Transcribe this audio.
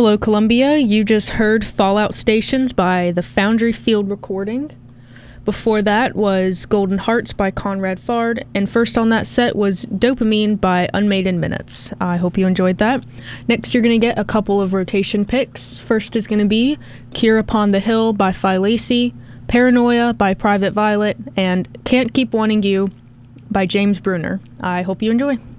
Hello, Columbia. You just heard Fallout Stations by the Foundry Field Recording. Before that was Golden Hearts by Conrad Fard, and first on that set was Dopamine by Unmated Minutes. I hope you enjoyed that. Next, you're going to get a couple of rotation picks. First is going to be Cure Upon the Hill by Phi Lacey, Paranoia by Private Violet, and Can't Keep Wanting You by James Bruner. I hope you enjoy.